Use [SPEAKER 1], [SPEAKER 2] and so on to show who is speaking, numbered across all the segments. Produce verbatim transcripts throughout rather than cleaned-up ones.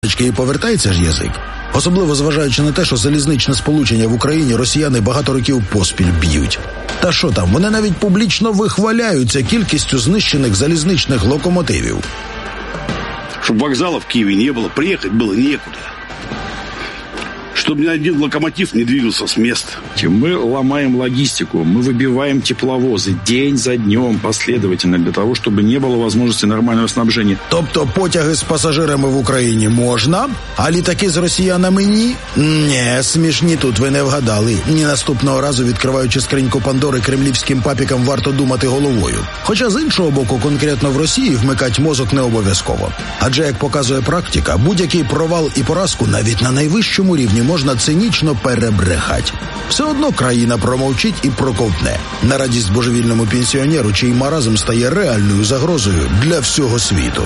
[SPEAKER 1] косточки і повертається ж язик. Особливо зважаючи на те, що залізничне сполучення в Україні росіяни багато років поспіль б'ють. Та що там, вони навіть публічно вихваляються кількістю знищених залізничних локомотивів.
[SPEAKER 2] Щоб вокзала в Києві не було, приїхати було некуди. Чтобы ни один локомотив не двигался с места.
[SPEAKER 3] Мы ломаем логистику, мы выбиваем тепловозы день за днем последовательно для того, чтобы не было возможности нормального снабжения.
[SPEAKER 1] Тобто потяги з пасажирами в Україні можна, а літаки з росіянами ні? Ні, смішні тут, ви не вгадали. Ні, наступного разу, відкриваючи скриньку Пандори, кремлівським папікам варто думати головою. Хоча з іншого боку, конкретно в Росії вмикать мозок не обов'язково. Адже, як показує практика, будь-який провал і поразку навіть на найвищому рівні можна цинічно перебрехати. Все одно країна промовчить і проковтне. На радість божевільному пенсіонеру, чий маразм стає реальною загрозою для всього світу.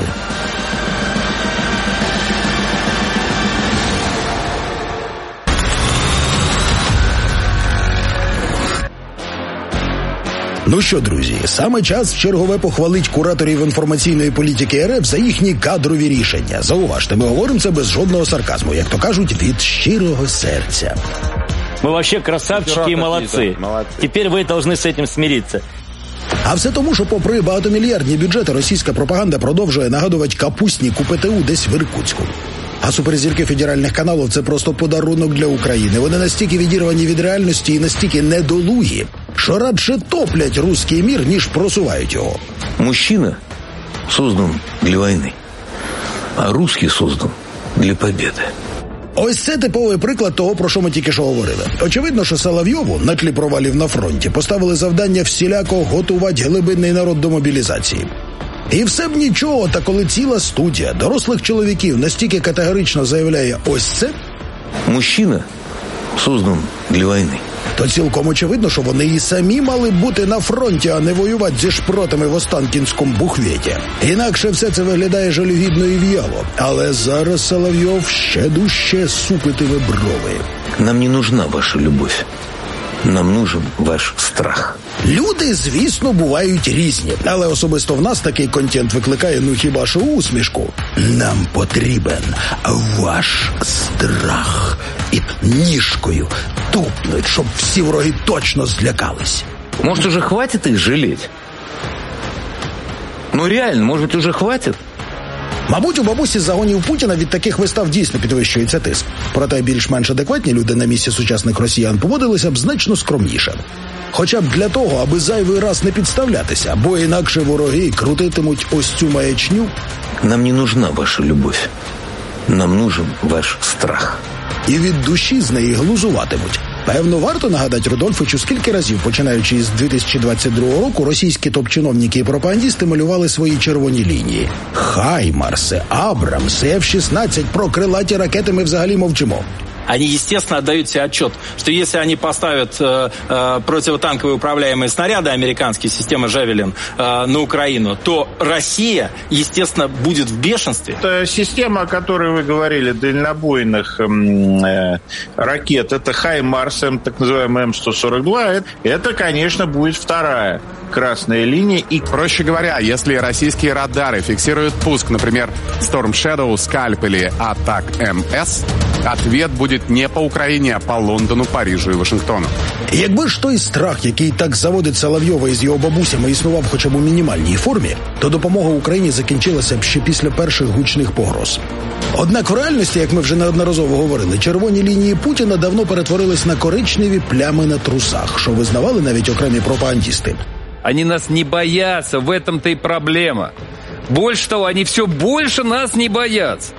[SPEAKER 1] Ну що, друзі, саме час чергове похвалить кураторів інформаційної політики РФ за їхні кадрові рішення. Зауважте, ми говоримо це без жодного сарказму, як то кажуть, від щирого серця.
[SPEAKER 4] Мы вообще красавчики и молодцы. Теперь вы должны с этим смириться.
[SPEAKER 1] А все тому, що попри багатомільярдні бюджети, російська пропаганда продовжує нагадувати капустніку ПТУ десь в Іркутську. А суперзірки федеральних каналів – це просто подарунок для України. Вони настільки відірвані від реальності і настільки недолугі, що радше топлять руський мір, ніж просувають його.
[SPEAKER 5] Мужчина создан для війни, а русский создан для победы.
[SPEAKER 1] Ось це типовий приклад того, про що ми тільки що говорили. Очевидно, що Соловйову на тлі провалів на фронті поставили завдання всіляко готувати глибинний народ до мобілізації. І все б нічого, та коли ціла студія дорослих чоловіків настільки категорично заявляє ось це,
[SPEAKER 5] мужчина создан для війни,
[SPEAKER 1] то цілком очевидно, що вони і самі мали бути на фронті, а не воювати зі шпротами в Останкінському бухветі. Інакше все це виглядає жалюгідно і в'яло. Але зараз Соловйов ще дужче супитиме брови.
[SPEAKER 5] Нам не нужна ваша любов. Нам нужен ваш страх.
[SPEAKER 1] Люди, звісно, бувають різні, але особисто в нас такий контент викликає, ну хіба що усмішку. Нам потрібен ваш страх. І ніжкою тупнуть, щоб всі вороги точно злякались.
[SPEAKER 5] Может, уже хватит их жалеть? Ну реально, может, уже хватит?
[SPEAKER 1] Мабуть, у бабусі з загонів Путіна від таких вистав дійсно підвищується тиск. Проте більш-менш адекватні люди на місці сучасних росіян поводилися б значно скромніше. Хоча б для того, аби зайвий раз не підставлятися, бо інакше вороги крутитимуть ось цю маячню.
[SPEAKER 5] Нам не нужна ваша любов. Нам нужен ваш страх.
[SPEAKER 1] І від душі з неї глузуватимуть. Певно, варто нагадати Рудольфовичу, скільки разів, починаючи з дві тисячі двадцять другого року, російські топ-чиновники і пропагандісти малювали свої червоні лінії. Хаймарси, Абрамси, еф шістнадцять, про крилаті ракети ми взагалі мовчимо.
[SPEAKER 6] Они, естественно, отдают себе отчет, что если они поставят э, э, противотанковые управляемые снаряды американские, системы «Жавелин», э, на Украину, то Россия, естественно, будет в бешенстве.
[SPEAKER 7] Это система, о которой вы говорили, дальнобойных э, ракет, это «Хаймарс», так называемый эм сто сорок два, это, конечно, будет вторая красная линия. И,
[SPEAKER 8] проще говоря, если российские радары фиксируют пуск, например, Storm Shadow, Скальп или Атак эм эс, ответ будет не по Україні, а по Лондону, Парижу і Вашингтону.
[SPEAKER 1] Якби ж той страх, який так заводить Соловйова із його бабусями, існував хоча б у мінімальній формі, то допомога Україні закінчилася б ще після перших гучних погроз. Однак в реальності, як ми вже неодноразово говорили, червоні лінії Путіна давно перетворились на коричневі плями на трусах, що визнавали навіть окремі пропагандісти.
[SPEAKER 9] Они нас не боятся, в этом-то и проблема. Больше того, они все больше нас не боятся.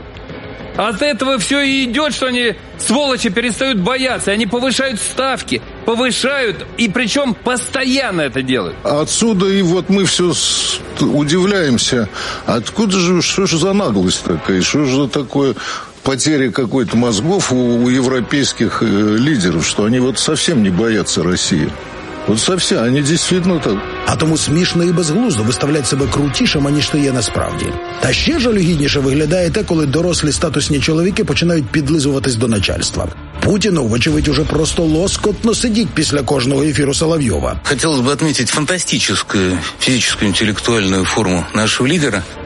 [SPEAKER 9] От этого все и идет, что они, сволочи, перестают бояться. Они повышают ставки, повышают, и причем постоянно это делают.
[SPEAKER 10] Отсюда и вот мы все удивляемся, откуда же, что же за наглость такая, что же за такое потеря какой-то мозгов у, у европейских э, лидеров, что они вот совсем не боятся России. От совсем, вони дійсно так.
[SPEAKER 1] А тому смішно і безглуздо виставлять себе крутішим, аніж то є насправді. Та ще жалюгідніше виглядає те, коли дорослі статусні чоловіки починають підлизуватись до начальства. Путіну, вочевидь, уже просто лоскотно сидіть після кожного ефіру Соловйова.
[SPEAKER 5] Хотелось бы отметить фантастическую физическую интеллектуальную форму нашего лидера.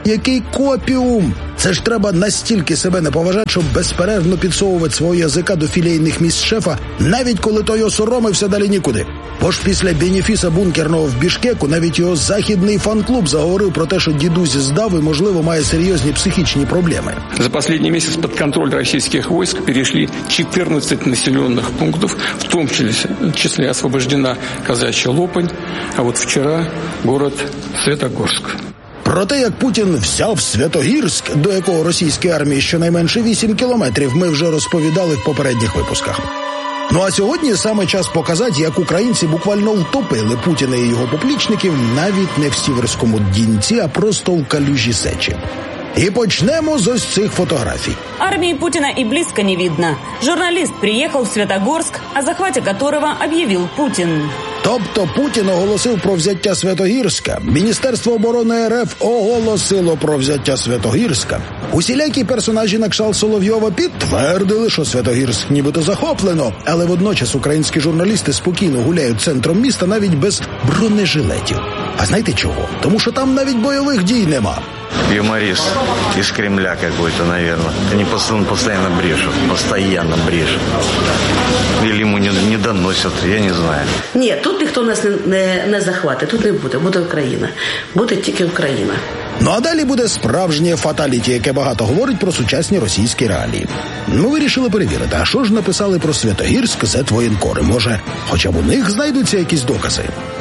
[SPEAKER 1] Який копіум? Це ж треба настільки себе не поважати, щоб безперервно підсовувати свого язика до філейних місць шефа, навіть коли той осоромився далі нікуди. Бо ж після бенефіса бункерного в Бішкеку навіть його західний фан-клуб заговорив про те, що дідусь здав і, можливо, має серйозні психічні проблеми.
[SPEAKER 11] За последний месяц под контроль российских войск перешли четырнадцать населенных пунктов, в том числе освобождена Казачья Лопань, а вот вчера город Светогорск.
[SPEAKER 1] Про те, як Путін взяв Святогірськ, до якого російській армії щонайменше вісім кілометрів, ми вже розповідали в попередніх випусках. Ну а сьогодні саме час показати, як українці буквально втопили Путіна і його поплічників навіть не в Сіверському Дінці, а просто в калюжі сечі. И почнемо з ось цих фотографій.
[SPEAKER 12] Армии Путина и близко не видно. Журналист приехал в Светогорск, о захвате которого объявил Путин.
[SPEAKER 1] Тобто Путін оголосив про взяття Святогірська, Міністерство оборони РФ оголосило про взяття Святогірська. Усілякі персонажі на кшталт Соловйова підтвердили, що Святогірськ нібито захоплено, але водночас українські журналісти спокійно гуляють центром міста навіть без бронежилетів. А знаєте чого? Тому що там навіть бойових дій нема.
[SPEAKER 13] Юморист из Кремля какой-то, наверное. Они постоянно брешут, постоянно брешут. Или ему не, не доносят, я не знаю.
[SPEAKER 14] Ні, тут ніхто нас не, не, не захватить, тут не буде, буде Україна. Буде тільки Україна.
[SPEAKER 1] Ну а далі буде справжнє фаталіті, яке багато говорить про сучасні російські реалії. Ми вирішили перевірити, а що ж написали про Святогірськ Зетвоєнкори? Може, хоча б у них знайдуться якісь докази?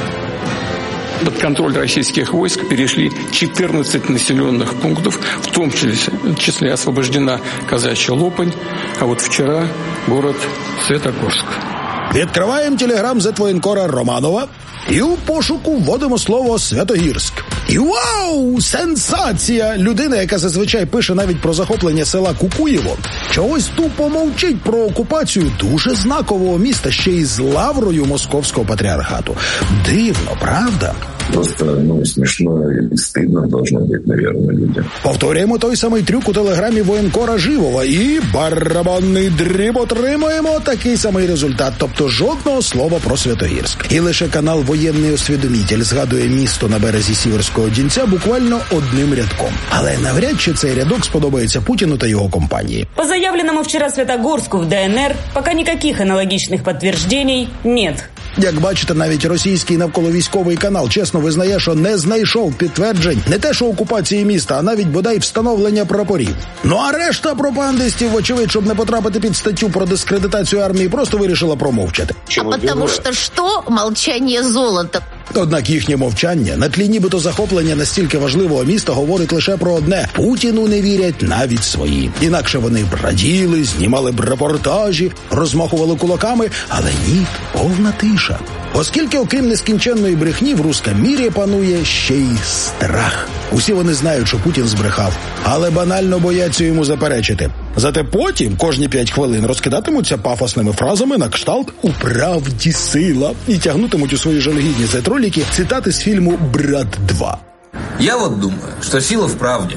[SPEAKER 11] Под контроль российских войск перешли четырнадцать населенных пунктов, в том числе освобождена Казачья Лопань, а вот вчера город Светогорск.
[SPEAKER 1] Відкриваємо телеграм Зетвоєнкора Романова і у пошуку вводимо слово «Святогірськ». І вау! Сенсація! Людина, яка зазвичай пише навіть про захоплення села Кукуєво, чогось тупо мовчить про окупацію дуже знакового міста, ще й з лаврою московського патріархату. Дивно, правда?
[SPEAKER 15] Просто, ну, смешно и стыдно должно быть, наверное, людям.
[SPEAKER 1] Повторюємо той самий трюк у телеграмі воєнкора Живова і барабанний дріб отримуємо такий самий результат, тобто жодного слова про Святогірськ. І лише канал «Воєнний освідомитель» згадує місто на березі Сіверського Дінця буквально одним рядком. Але навряд чи цей рядок сподобається Путіну та його компанії.
[SPEAKER 12] По заявленному вчера Светогорску в ДНР пока никаких аналогичных подтверждений нет.
[SPEAKER 1] Як бачите, навіть російський навколовійськовий канал чесно визнає, що не знайшов підтверджень не те, що окупації міста, а навіть бодай встановлення прапорів. Ну а решта пропагандистів, вочевидь, щоб не потрапити під статтю про дискредитацію армії, просто вирішила промовчати.
[SPEAKER 16] А тому що що? Молчання золото.
[SPEAKER 1] Однак їхнє мовчання на тлі нібито захоплення настільки важливого міста говорить лише про одне – Путіну не вірять навіть свої. Інакше вони б раділи, знімали б репортажі, розмахували кулаками, але ні, повна тиша. Оскільки окрім нескінченної брехні в руському мірі панує ще й страх. Усі вони знають, що Путін збрехав, але банально бояться йому заперечити. Зате потім, кожні п'ять хвилин, розкидатимуться пафосними фразами на кшталт «У правді сила» і тягнутимуть у свої жалюгідні зет-ролики цитати з фільму «Брат два».
[SPEAKER 17] Я вот думаю, что сила в правде.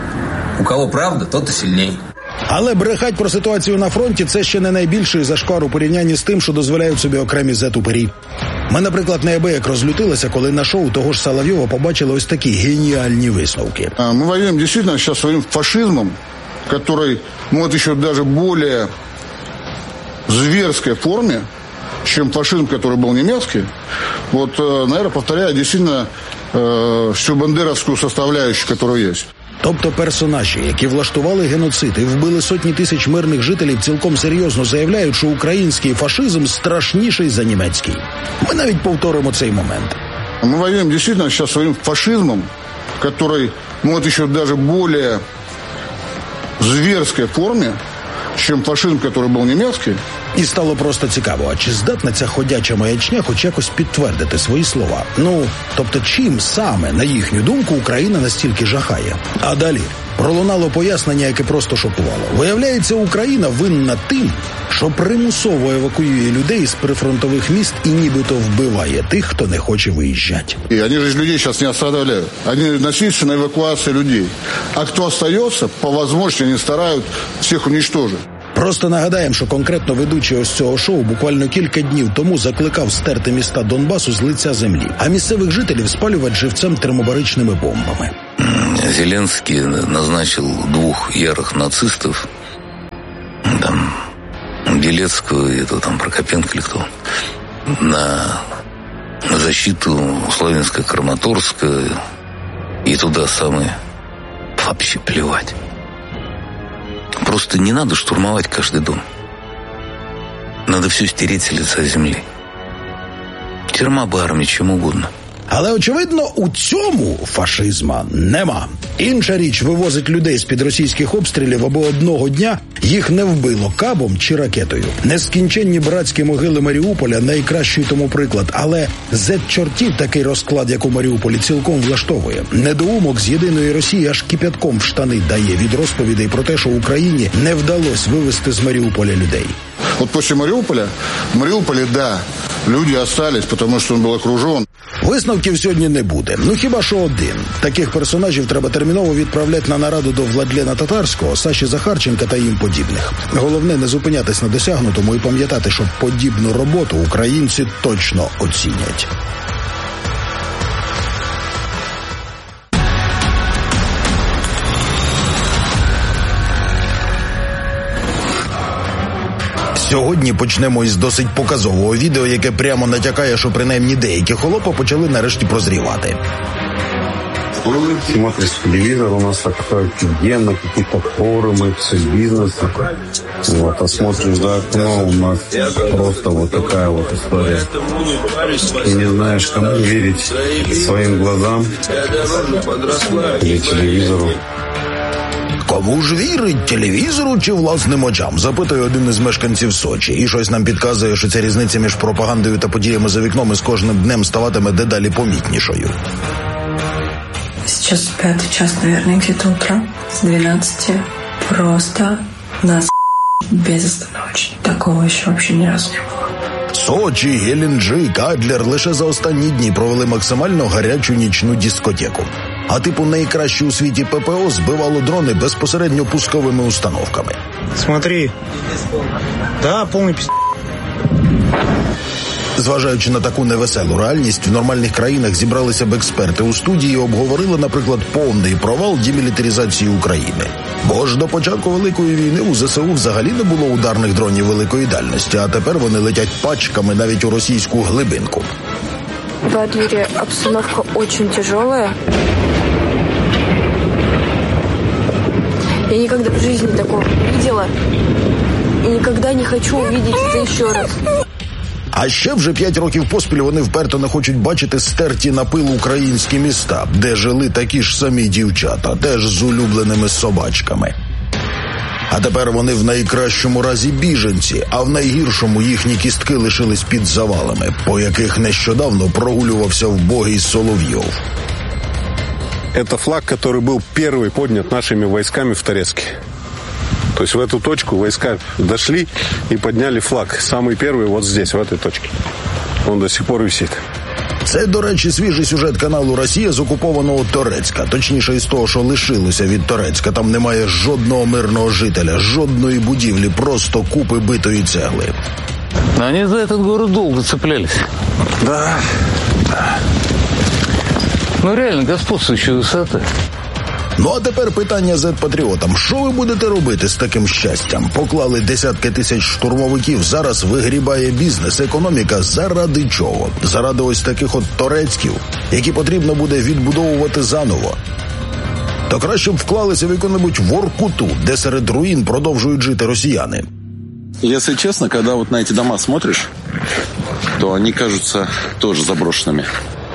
[SPEAKER 17] У кого правда, тот и сильней.
[SPEAKER 1] Але брехать про ситуацію на фронті – це ще не найбільший зашквар у порівнянні з тим, що дозволяють собі окремі зет-упері. Ми, наприклад, неабияк розлютилися, коли на шоу того ж Соловйова побачили ось такі геніальні висновки.
[SPEAKER 10] Мы воюем действительно сейчас своим фашизмом, который, ну вот еще даже более зверской форме, чем фашизм, который был немецкий. Вот, наверное, повторяю действительно всю бандеровскую составляющую, которая есть.
[SPEAKER 1] Тобто персонажі, які влаштували геноцид і вбили сотні тисяч мирних жителів, цілком серйозно заявляють, що український фашизм страшніший за німецький. Ми навіть повторимо цей момент.
[SPEAKER 10] Мы воюем действительно сейчас своим фашизмом, который, ну вот еще даже более зверской форме, чем фашизм, который был немецкий.
[SPEAKER 1] І стало просто цікаво, а чи здатна ця ходяча маячня хоч якось підтвердити свої слова? Ну, тобто чим саме, на їхню думку, Україна настільки жахає? А далі пролунало пояснення, яке просто шокувало. Виявляється, Україна винна тим, що примусово евакуює людей з прифронтових міст і нібито вбиває тих, хто не хоче виїжджати.
[SPEAKER 10] И они же людей сейчас не оставляют. Они носятся на эвакуацию людей. А кто остается, по возможности они старают всех уничтожить.
[SPEAKER 1] Просто нагадаємо, що конкретно ведучий ось цього шоу буквально кілька днів тому закликав стерти міста Донбасу з лиця землі, а місцевих жителів спалювати живцем термобаричними бомбами.
[SPEAKER 5] Зеленский назначил двух ярых нацистов, там, Белецкого и это, там, Прокопенко или кто, на защиту Славянска-Краматорска, и туда самое вообще плевать. Просто не надо штурмовать каждый дом. Надо все стереть с лица земли. Тюрьма бы, армія, чим угодно.
[SPEAKER 1] Але, очевидно, у цьому фашизма нема. Інша річ, вивозить людей з-під російських обстрілів, аби одного дня їх не вбило кабом чи ракетою. Нескінченні братські могили Маріуполя – найкращий тому приклад. Але зет-чортів такий розклад, як у Маріуполі, цілком влаштовує. Недоумок з єдиної Росії аж кипятком в штани дає від розповідей про те, що Україні не вдалося вивезти з Маріуполя людей.
[SPEAKER 10] Вот после Мариуполя, в Мариуполе, да, люди остались, потому что он был окружен.
[SPEAKER 1] Висновків сьогодні не буде. Ну хіба що один. Таких персонажів треба терміново відправляти на нараду до Владлена Татарського, Саші Захарченка та їм подібних. Головне не зупинятись на досягнутому і пам'ятати, що подібну роботу українці точно оцінять. Сьогодні почнемо із досить показового відео, яке прямо натякає, що принаймні деякі холопи почали нарешті прозрівати.
[SPEAKER 2] Смотришь телевизор, у нас такое офигенно, какие-то форумы, все бизнес. Вот, а смотришь за окно, у нас просто вот такая вот история. И не знаешь, кому верить, своим глазам или телевизору.
[SPEAKER 1] Кому ж вірить, телевізору чи власним очам? Запитує один із мешканців Сочі. І щось нам підказує, що ця різниця між пропагандою та подіями за вікном із кожним днем ставатиме дедалі помітнішою.
[SPEAKER 18] Сейчас пятый час, наверное, где-то утра. С двенадцати просто нас безостановочно. Такого еще вообще ни разу не было.
[SPEAKER 1] Сочі, Геленджик, Адлер лише за останні дні провели максимально гарячу нічну дискотеку. А типу найкраще у світі ППО збивало дрони безпосередньо пусковими установками.
[SPEAKER 19] Смотри. Да, повний пі***.
[SPEAKER 1] Зважаючи на таку невеселу реальність, в нормальних країнах зібралися б експерти у студії і обговорили, наприклад, повний провал демілітаризації України. Бо ж до початку Великої війни у ЗСУ взагалі не було ударних дронів великої дальності, а тепер вони летять пачками навіть у російську глибинку.
[SPEAKER 18] В Адлере обстановка очень тяжелая. Я никогда в жизни такого не видела. И никогда не хочу увидеть это еще раз.
[SPEAKER 1] А ще вже п'ять років поспіль вони вперто не хочуть бачити стерті на пил українські міста, де жили такі ж самі дівчата, теж з улюбленими собачками. А тепер вони в найкращому разі біженці, а в найгіршому їхні кістки лишились під завалами, по яких нещодавно прогулювався вбогий Соловйов.
[SPEAKER 20] Это флаг, который был первый поднят нашими войсками в Торецке. То есть в эту точку войска дошли и подняли флаг. Самый первый вот здесь, в этой точке. Он до сих пор висит.
[SPEAKER 1] Це, до речі, свіжий сюжет каналу «Росія» з окупованого Торецька. Точніше, із того, що лишилося від Торецька. Там немає жодного мирного жителя, жодної будівлі, просто купи битої цегли.
[SPEAKER 9] Они за этот город долго цеплялись.
[SPEAKER 20] Да, да.
[SPEAKER 9] Ну реально, господствующая высота.
[SPEAKER 1] Ну а тепер питання зет-патріотам. Що ви будете робити з таким щастям? Поклали десятки тисяч штурмовиків, зараз вигрібає бізнес, економіка. Заради чого? Заради ось таких от торецьків, які потрібно буде відбудовувати заново. То краще б вклалися в яку-небудь Воркуту, де серед руїн продовжують жити росіяни.
[SPEAKER 3] Если честно, когда вот на эти дома смотришь, то они кажутся тоже заброшенными.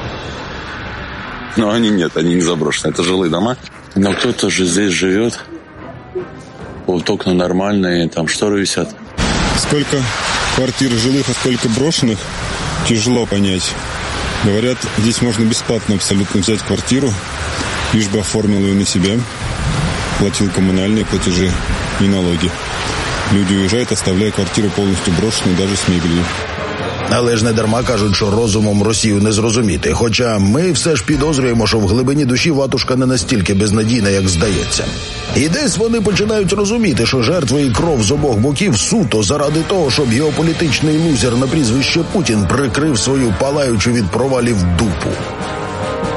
[SPEAKER 3] Но они нет, они не заброшены. Это жилые дома. Но кто-то же здесь живет. Вот окна нормальные, там шторы висят.
[SPEAKER 21] Сколько квартир жилых, а сколько брошенных, тяжело понять. Говорят, здесь можно бесплатно абсолютно взять квартиру, лишь бы оформил ее на себя, платил коммунальные платежи и налоги. Люди уезжают, оставляя квартиру повністю брошеною, навіть з мебелью.
[SPEAKER 1] Але ж не дарма кажуть, що розумом Росію не зрозуміти. Хоча ми все ж підозрюємо, що в глибині душі ватушка не настільки безнадійна, як здається. І десь вони починають розуміти, що жертви і кров з обох боків суто заради того, щоб геополітичний лузер на прізвище Путін прикрив свою палаючу від провалів дупу.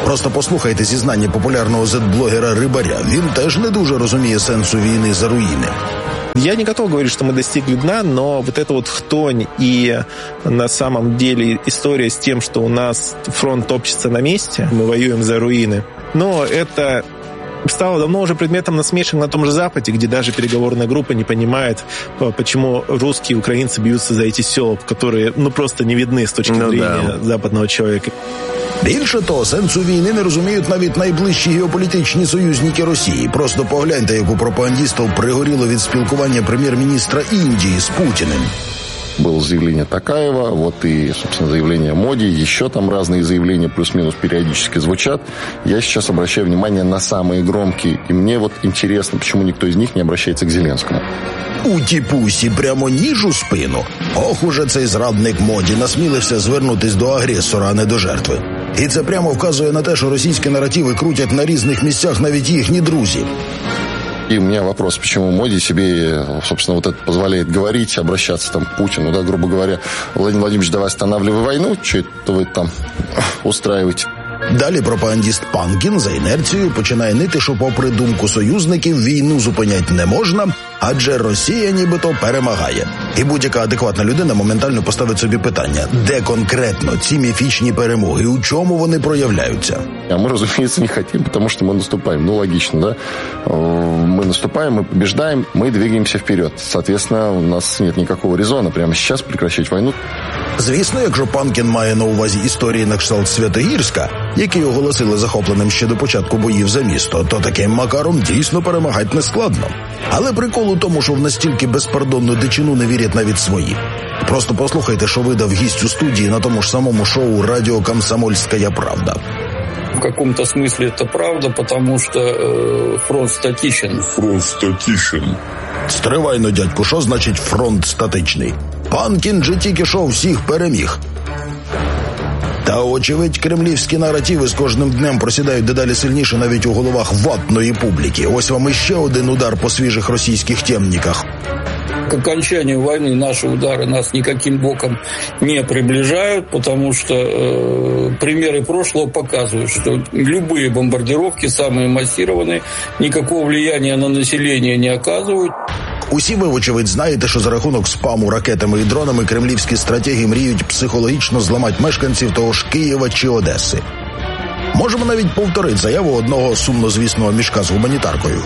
[SPEAKER 1] Просто послухайте зізнання популярного зет-блогера Рибаря. Він теж не дуже розуміє сенсу війни за руїни.
[SPEAKER 4] Я не готов говорить, что мы достигли дна, но вот эта вот хтонь и на самом деле история с тем, что у нас фронт топчется на месте, мы воюем за руины, но это стало давно уже предметом насмешек на том же Западе, где даже переговорная группа не понимает, почему русские и украинцы бьются за эти села, которые ну просто не видны с точки ну, зрения да. западного человека.
[SPEAKER 1] Більше того, сенсу війни не розуміють навіть найближчі геополітичні союзники Росії. Просто погляньте, як у пропагандистів пригоріло від спілкування прем'єр-міністра Індії з Путіним.
[SPEAKER 22] Было заявление Токаева, вот и, собственно, заявление Моди, еще там разные заявления плюс-минус периодически звучат. Я сейчас обращаю внимание на самые громкие, и мне вот интересно, почему никто из них не обращается к Зеленскому.
[SPEAKER 1] Уті-пусі, прямо ніж у спину. Ох, уже цей зрадник Моді насмілився звернутись до агресора, а не до жертви. І це прямо вказує на те, що російські наративи крутять на різних місцях навіть їхні друзі.
[SPEAKER 22] И у меня вопрос, почему Моди себе, собственно, вот это позволяет говорить, обращаться там к Путину, да, грубо говоря, Владимир Владимирович, давай останавливай войну, что это вы там устраиваете?
[SPEAKER 1] Далі пропагандист Панкін за інерцією починає нити, що попри думку союзників війну зупиняти не можна, адже Росія нібито перемагає. І будь-яка адекватна людина моментально поставить собі питання, де конкретно ці міфічні перемоги, у чому вони проявляються.
[SPEAKER 22] А мы, разумеется, не хотим, потому что мы наступаем. Ну, логично, да? Мы наступаем, мы побеждаем, мы двигаемся вперед. Соответственно, у нас нет никакого резона прямо сейчас прекращать войну.
[SPEAKER 1] Звісно, якщо Панкін має на увазі історії на кшталт Святогірська, які оголосили захопленим ще до початку боїв за місто, то таким макаром дійсно перемагати не складно. Але прикол у тому, що в настільки безпардонну дичину не вірять навіть свої. Просто послухайте, що видав гість у студії на тому ж самому шоу «Радіо Комсомольська правда».
[SPEAKER 11] В каком-то смысле это правда, потому что э, фронт статичен.
[SPEAKER 21] Фронт статичен.
[SPEAKER 1] Стривайно, дядьку, що значить фронт статичний? Панкін же тільки що всіх переміг. Та, очевидь, кремлівські наративи з кожним днем просідають дедалі сильніше навіть у головах ватної публіки. Ось вам іще один удар по свіжих російських темниках.
[SPEAKER 11] К окончанию войны наши удары нас никаким боком не приближают, потому что э, примеры прошлого показывают, что любые бомбардировки, самые массированные, никакого влияния на население не оказывают.
[SPEAKER 1] Усі ви, вочевидь, знаєте, що за рахунок спаму ракетами і дронами кремлівські стратеги мріють психологічно зламати мешканців того ж Києва чи Одеси. Можемо навіть повторити заяву одного сумнозвісного мішка з гуманітаркою.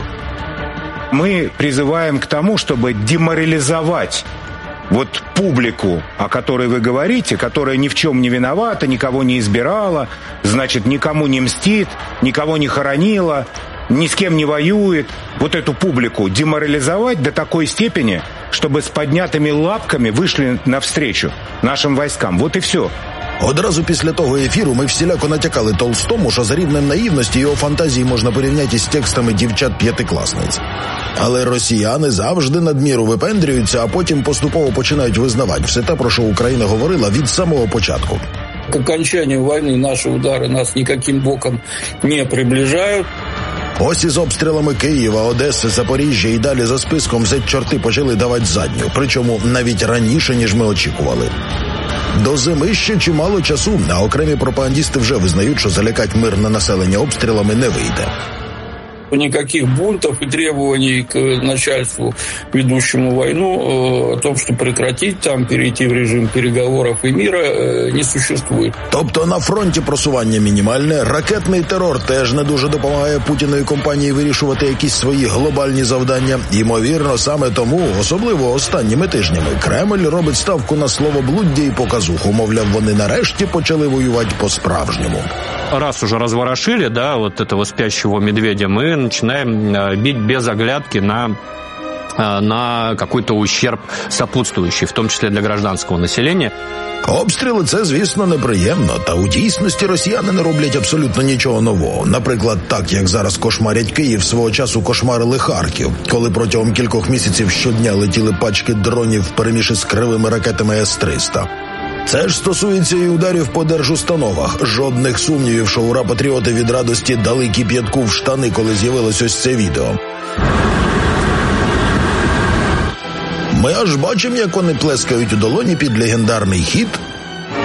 [SPEAKER 23] Мы призываем к тому, чтобы деморализовать вот публику, о которой вы говорите, которая ни в чем не виновата, никого не избирала, значит, никому не мстит, никого не хоронила, ни с кем не воюет. Вот эту публику деморализовать до такой степени, чтобы с поднятыми лапками вышли навстречу нашим войскам. Вот и все.
[SPEAKER 1] Одразу після того ефіру ми всіляко натякали Толстому, що за рівнем наївності його фантазії можна порівняти з текстами дівчат-п'ятикласниць. Але росіяни завжди надміру випендрюються, а потім поступово починають визнавати все те, про що Україна говорила від самого початку.
[SPEAKER 11] К окончанию войны наши удары нас никаким боком не приближают.
[SPEAKER 1] Ось із обстрілами Києва, Одеси, Запоріжжя і далі за списком зет-чорти почали давати задню, причому навіть раніше, ніж ми очікували. До зими ще чимало часу, а окремі пропагандисти вже визнають, що залякати мирне населення обстрілами не вийде.
[SPEAKER 11] Никаких бунтов и требований к начальству, ведущему войну, о том, что прекратить там, перейти в режим переговоров и мира, не существует.
[SPEAKER 1] Тобто на фронті просування мінімальне, ракетний терор теж не дуже допомагає Путіної компанії вирішувати якісь свої глобальні завдання. Ймовірно, саме тому, особливо останніми тижнями, Кремль робить ставку на словоблуддя і показуху. Мовляв, вони нарешті почали воювати по-справжньому.
[SPEAKER 24] Раз уже разворошили, да, вот этого спящего медведя, мы начинаем бить без оглядки на, на какой-то ущерб сопутствующий, в том числе для гражданского населения.
[SPEAKER 1] Обстріли – це, звісно, неприємно, та у дійсності росіяни не роблять абсолютно нічого нового. Наприклад, так, як зараз кошмарять Київ, свого часу кошмарили Харків, коли протягом кількох місяців щодня летіли пачки дронів переміші з кривими ракетами С триста. Це ж стосується і ударів по держустановах. Жодних сумнівів, що ура-патріоти від радості дали кип'ятку в штани, коли з'явилось ось це відео. Ми аж бачимо, як вони плескають у долоні під легендарний хіт